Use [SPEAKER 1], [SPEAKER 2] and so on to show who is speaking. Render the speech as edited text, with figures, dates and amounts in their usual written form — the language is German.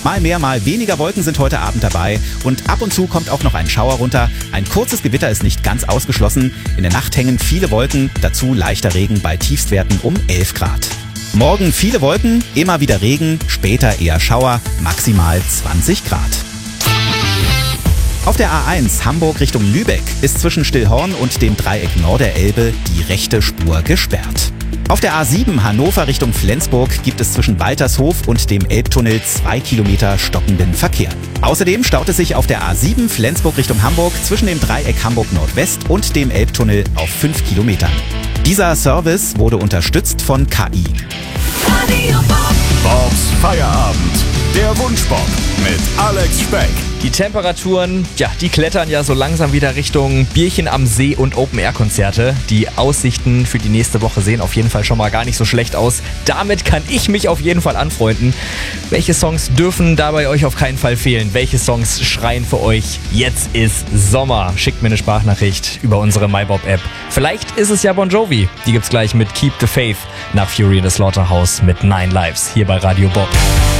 [SPEAKER 1] Mal mehr, mal weniger Wolken sind heute Abend dabei und ab und zu kommt auch noch ein Schauer runter. Ein kurzes Gewitter ist nicht ganz ausgeschlossen. In der Nacht hängen viele Wolken, dazu leichter Regen bei Tiefstwerten um 11 Grad. Morgen viele Wolken, immer wieder Regen, später eher Schauer, maximal 20 Grad. Auf der A1 Hamburg Richtung Lübeck ist zwischen Stillhorn und dem Dreieck Norderelbe die rechte Spur gesperrt. Auf der A7 Hannover Richtung Flensburg gibt es zwischen Waltershof und dem Elbtunnel 2 Kilometer stockenden Verkehr. Außerdem staut es sich auf der A7 Flensburg Richtung Hamburg zwischen dem Dreieck Hamburg Nordwest und dem Elbtunnel auf 5 Kilometern. Dieser Service wurde unterstützt von KI.
[SPEAKER 2] Bobs Feierabend. Der Wunschbob mit Alex Speck.
[SPEAKER 3] Die Temperaturen, die klettern ja so langsam wieder Richtung Bierchen am See und Open-Air-Konzerte. Die Aussichten für die nächste Woche sehen auf jeden Fall schon mal gar nicht so schlecht aus. Damit kann ich mich auf jeden Fall anfreunden. Welche Songs dürfen dabei euch auf keinen Fall fehlen? Welche Songs schreien für euch, jetzt ist Sommer? Schickt mir eine Sprachnachricht über unsere MyBob-App. Vielleicht ist es ja Bon Jovi. Die gibt's gleich mit Keep the Faith nach Fury in the Slaughterhouse mit 9 Lives hier bei Radio Bob.